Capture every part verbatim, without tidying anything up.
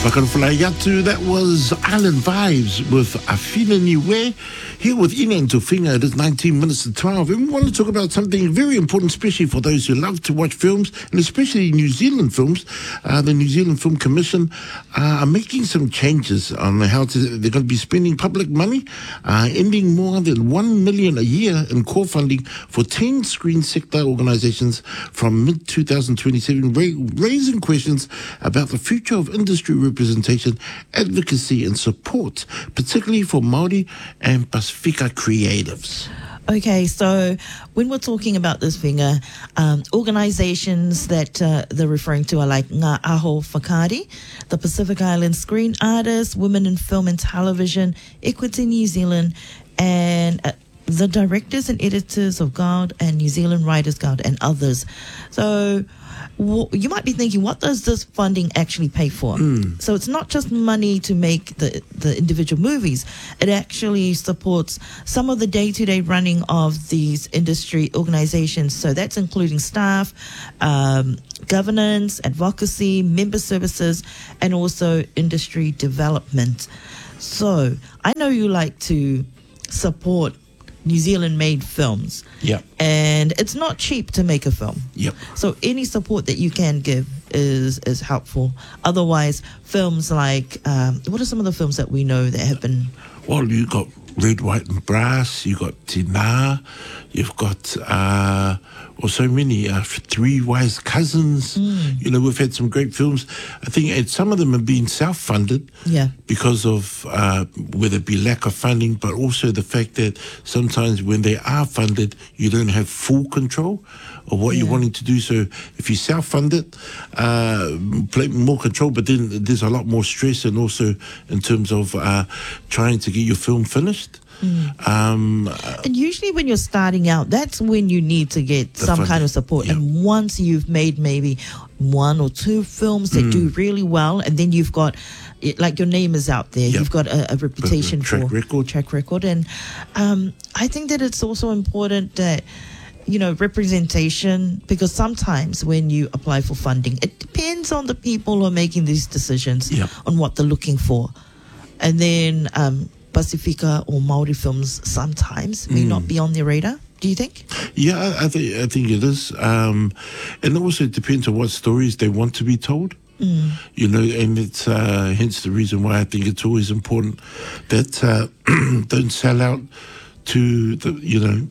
Whakarawhaiatu, that was Island Vibes with Afina Niue. Here with Ina and Tufinga, it is nineteen minutes to twelve. And we want to talk about something very important, especially for those who love to watch films, and especially New Zealand films. Uh, the New Zealand Film Commission uh, are making some changes on how to, they're going to be spending public money, uh, ending more than one million a year in core funding for ten screen sector organisations from mid twenty twenty-seven, ra- raising questions about the future of industry representation, advocacy and support, particularly for Māori and Pasifika creatives. Okay, so when we're talking about this finger, um, organisations that uh, they're referring to are like Ngā Aho Whakaari, the Pacific Island Screen Artists, Women in Film and Television, Equity New Zealand, and uh, the directors and editors of Guild and New Zealand Writers Guild and others. So w- you might be thinking, what does this funding actually pay for? Mm. So it's not just money to make the, the individual movies. It actually supports some of the day-to-day running of these industry organizations. So that's including staff, um, governance, advocacy, member services, and also industry development. So I know you like to support New Zealand-made films. Yep. And it's not cheap to make a film. Yep. So any support that you can give is is helpful. Otherwise, films like, um, what are some of the films that we know that have been... Well, you got Red, White and Brass, you got Tina, you've got uh, well, so many, uh, Three Wise Cousins. Mm. You know, we've had some great films. I think and some of them have been self-funded yeah. because of uh, whether it be lack of funding, but also the fact that sometimes when they are funded, you don't have full control of what yeah. you're wanting to do. So if you self-fund it, uh, play more control, but then there's a lot more stress, and also in terms of uh, trying to get your film finished. Mm. Um, and usually when you're starting out, that's when you need to get some funding. Kind of support. Yep. And once you've made maybe one or two films that mm. do really well, and then you've got, like, your name is out there, yep. you've got a, a reputation a track for record. track record. And um, I think that it's also important that, you know, representation, because sometimes when you apply for funding, it depends on the people who are making these decisions yep. on what they're looking for. And then um, Pasifika or Māori films sometimes may mm. not be on their radar. Do you think? Yeah, I think I think it is. Um, and also it depends on what stories they want to be told. Mm. You know, and it's uh, hence the reason why I think it's always important that uh, don't sell out to the, you know,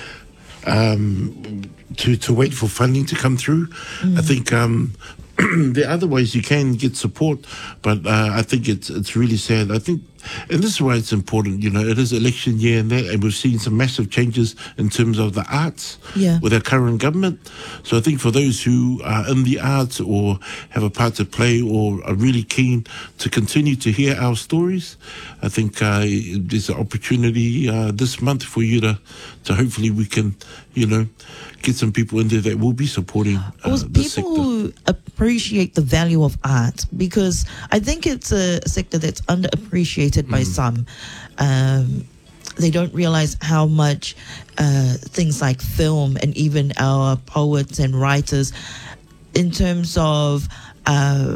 um, to to wait for funding to come through. Mm. I think um, there are other ways you can get support, but uh, I think it's it's really sad. I think, and this is why it's important, you know, it is election year and that, and we've seen some massive changes in terms of the arts yeah. with our current government. So I think for those who are in the arts or have a part to play or are really keen to continue to hear our stories, I think uh, there's an opportunity uh, this month for you to, to hopefully we can, you know, get some people in there that will be supporting uh, well, this people sector. Who appreciate the value of art, because I think it's a sector that's underappreciated by mm. some. Um, they don't realize how much uh, things like film and even our poets and writers, in terms of uh,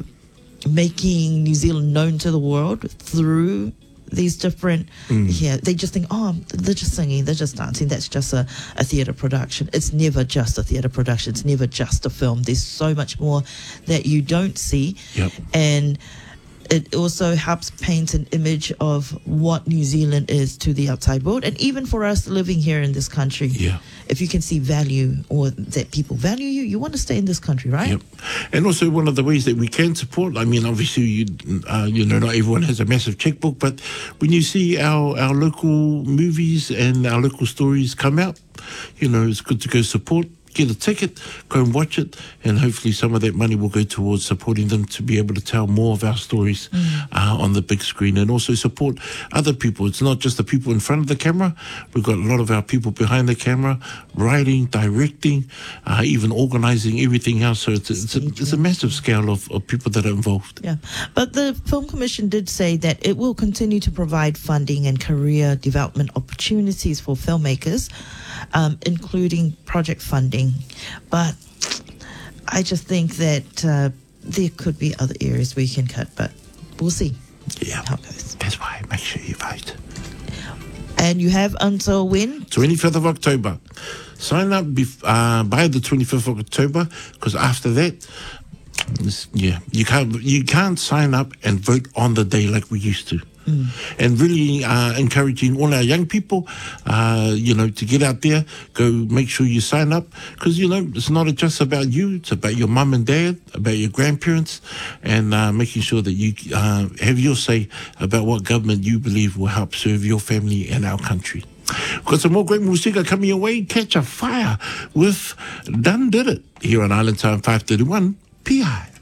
making New Zealand known to the world through these different, mm. yeah, they just think, oh, they're just singing, they're just dancing, that's just a, a theatre production. It's never just a theatre production, it's never just a film. There's so much more that you don't see. Yep. And it also helps paint an image of what New Zealand is to the outside world, and even for us living here in this country. Yeah. If you can see value, or that people value you, you want to stay in this country, right? Yep. And also one of the ways that we can support, I mean, obviously, you, uh, you know, not everyone has a massive checkbook, but when you see our, our local movies and our local stories come out, you know, it's good to go support. Get a ticket, go and watch it, and hopefully some of that money will go towards supporting them to be able to tell more of our stories mm. uh, on the big screen, and also support other people. It's not just the people in front of the camera. We've got a lot of our people behind the camera, writing, directing, uh, even organising everything else. So it's, it's, a, it's a massive scale of, of people that are involved. Yeah, but the Film Commission did say that it will continue to provide funding and career development opportunities for filmmakers, um, including project funding. But I just think that uh, there could be other areas where you can cut, but we'll see Yeah. how it goes. That's why. Make sure you vote. And you have until when? twenty-fifth of October. Sign up bef- uh, by the twenty-fifth of October, because after that, this- yeah, you can't you can't sign up and vote on the day like we used to. Mm. And really uh, encouraging all our young people, uh, you know, to get out there, go make sure you sign up, because, you know, it's not just about you, it's about your mum and dad, about your grandparents, and uh, making sure that you uh, have your say about what government you believe will help serve your family and our country. Got some more great music coming your way. Catch a fire with Done Did It here on Island Time five thirty-one P I.